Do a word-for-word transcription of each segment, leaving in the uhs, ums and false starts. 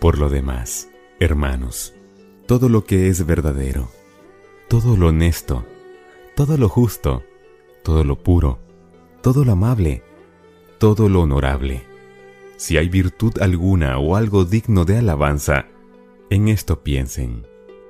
Por lo demás, hermanos, todo lo que es verdadero, todo lo honesto, todo lo justo, todo lo puro, todo lo amable, todo lo honorable, si hay virtud alguna o algo digno de alabanza, en esto piensen.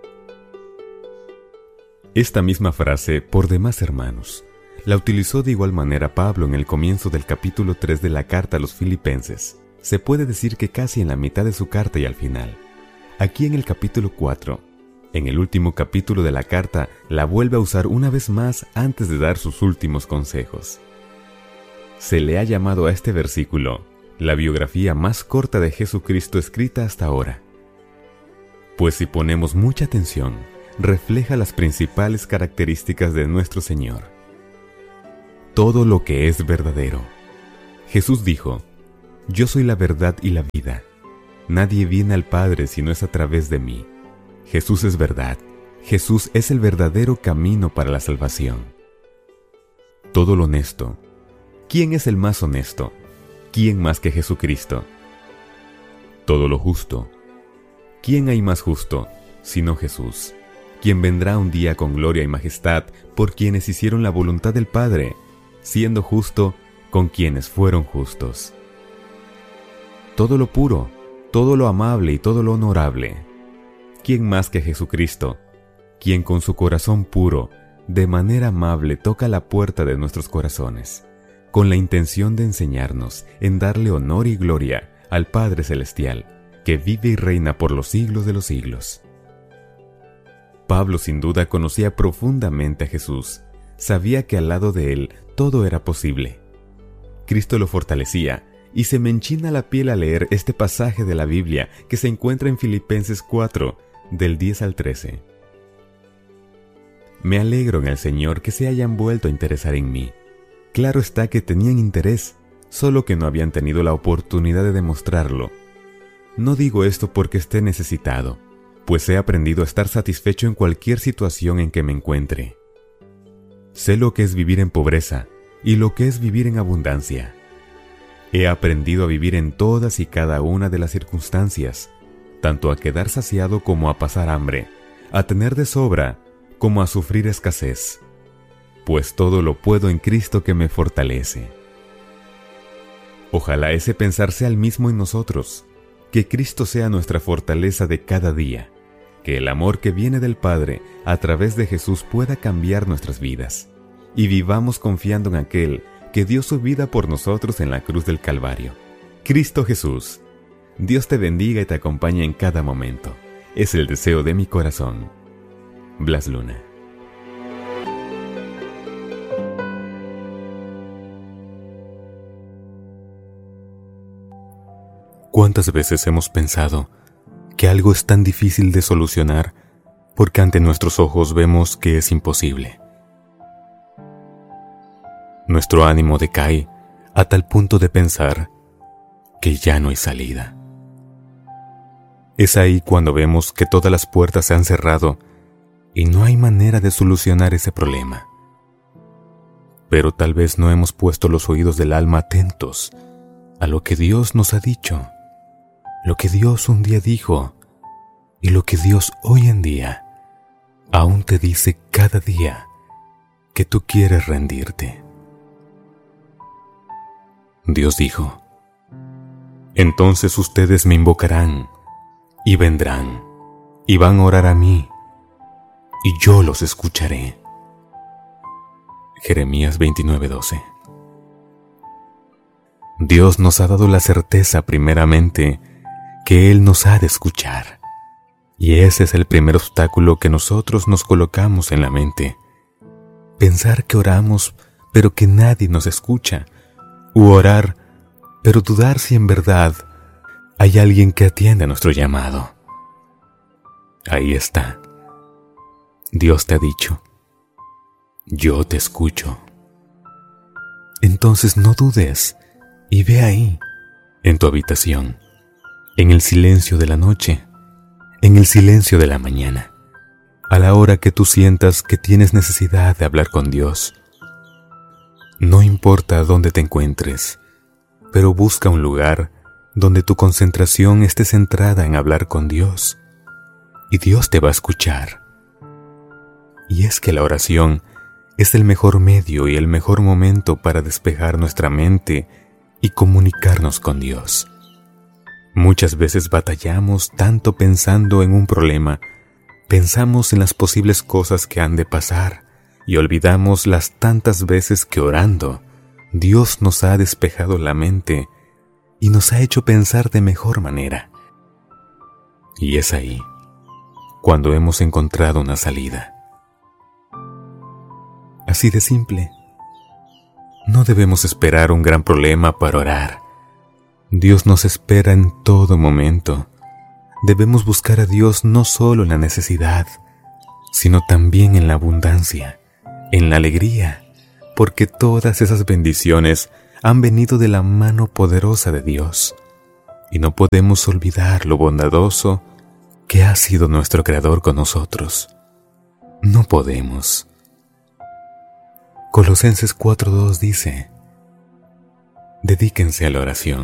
Esta misma frase, por demás hermanos, la utilizó de igual manera Pablo en el comienzo del capítulo tres de la carta a los Filipenses. Se puede decir que casi en la mitad de su carta y al final. Aquí en el capítulo cuatro, en el último capítulo de la carta, la vuelve a usar una vez más antes de dar sus últimos consejos. Se le ha llamado a este versículo la biografía más corta de Jesucristo escrita hasta ahora. Pues si ponemos mucha atención, refleja las principales características de nuestro Señor. Todo lo que es verdadero. Jesús dijo: Yo soy la verdad y la vida. Nadie viene al Padre si no es a través de mí. Jesús es verdad. Jesús es el verdadero camino para la salvación. Todo lo honesto. ¿Quién es el más honesto? ¿Quién más que Jesucristo? Todo lo justo. ¿Quién hay más justo sino Jesús, quien vendrá un día con gloria y majestad por quienes hicieron la voluntad del Padre, siendo justo con quienes fueron justos? Todo lo puro, todo lo amable y todo lo honorable. ¿Quién más que Jesucristo, quien con su corazón puro, de manera amable toca la puerta de nuestros corazones, con la intención de enseñarnos en darle honor y gloria al Padre Celestial, que vive y reina por los siglos de los siglos? Pablo sin duda conocía profundamente a Jesús, sabía que al lado de él todo era posible. Cristo lo fortalecía, y se me enchina la piel al leer este pasaje de la Biblia que se encuentra en Filipenses cuatro, del diez al trece. Me alegro en el Señor que se hayan vuelto a interesar en mí. Claro está que tenían interés, solo que no habían tenido la oportunidad de demostrarlo. No digo esto porque esté necesitado, pues he aprendido a estar satisfecho en cualquier situación en que me encuentre. Sé lo que es vivir en pobreza y lo que es vivir en abundancia. He aprendido a vivir en todas y cada una de las circunstancias, tanto a quedar saciado como a pasar hambre, a tener de sobra como a sufrir escasez, pues todo lo puedo en Cristo que me fortalece. Ojalá ese pensar sea el mismo en nosotros, que Cristo sea nuestra fortaleza de cada día, que el amor que viene del Padre a través de Jesús pueda cambiar nuestras vidas, y vivamos confiando en aquel que dio su vida por nosotros en la cruz del Calvario, Cristo Jesús. Dios te bendiga y te acompañe en cada momento. Es el deseo de mi corazón. Blas Luna. ¿Cuántas veces hemos pensado que algo es tan difícil de solucionar porque ante nuestros ojos vemos que es imposible? Nuestro ánimo decae a tal punto de pensar que ya no hay salida. Es ahí cuando vemos que todas las puertas se han cerrado y no hay manera de solucionar ese problema. Pero tal vez no hemos puesto los oídos del alma atentos a lo que Dios nos ha dicho, lo que Dios un día dijo y lo que Dios hoy en día aún te dice cada día que tú quieres rendirte. Dios dijo: entonces ustedes me invocarán y vendrán y van a orar a mí y yo los escucharé. Jeremías veintinueve doce. Dios nos ha dado la certeza primeramente que Él nos ha de escuchar, y ese es el primer obstáculo que nosotros nos colocamos en la mente: pensar que oramos pero que nadie nos escucha, u orar pero dudar si en verdad hay alguien que atiende a nuestro llamado. Ahí está. Dios te ha dicho: yo te escucho. Entonces no dudes y ve ahí, en tu habitación, en el silencio de la noche, en el silencio de la mañana, a la hora que tú sientas que tienes necesidad de hablar con Dios. No importa dónde te encuentres, pero busca un lugar donde tu concentración esté centrada en hablar con Dios, y Dios te va a escuchar. Y es que la oración es el mejor medio y el mejor momento para despejar nuestra mente y comunicarnos con Dios. Muchas veces batallamos tanto pensando en un problema, pensamos en las posibles cosas que han de pasar y olvidamos las tantas veces que orando, Dios nos ha despejado la mente y nos ha hecho pensar de mejor manera. Y es ahí cuando hemos encontrado una salida. Así de simple. No debemos esperar un gran problema para orar. Dios nos espera en todo momento. Debemos buscar a Dios no solo en la necesidad, sino también en la abundancia, en la alegría, porque todas esas bendiciones han venido de la mano poderosa de Dios, y no podemos olvidar lo bondadoso que ha sido nuestro Creador con nosotros. No podemos. Colosenses cuatro dos dice: dedíquense a la oración.